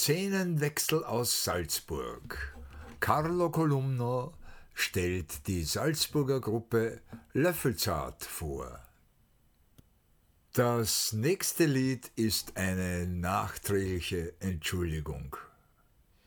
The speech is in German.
Szenenwechsel aus Salzburg. Carlo Columno stellt die Salzburger Gruppe Löffelzart vor. Das nächste Lied ist eine nachträgliche Entschuldigung.